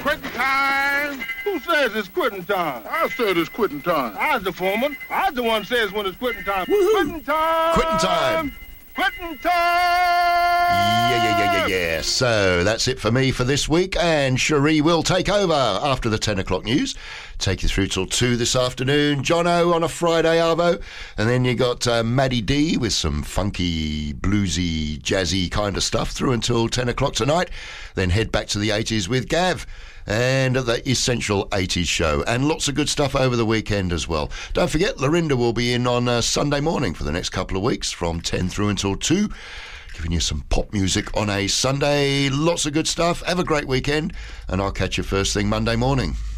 Quitting time. Who says it's quitting time? I said it's quitting time. I was the foreman. I was the one says when it's quitting time. Woohoo. Quitting time. Quitting time. Quitting time. Yeah. So that's it for me for this week, and Cherie will take over after the 10 o'clock news. Take you through till 2 this afternoon. Jono on a Friday, Arvo. And then you got Maddie D with some funky, bluesy, jazzy kind of stuff through until 10 o'clock tonight. Then head back to the 80s with Gav and the Essential 80s show, and lots of good stuff over the weekend as well. Don't forget, Lorinda will be in on Sunday morning for the next couple of weeks from 10 through until 2, giving you some pop music on a Sunday. Lots of good stuff. Have a great weekend, and I'll catch you first thing Monday morning.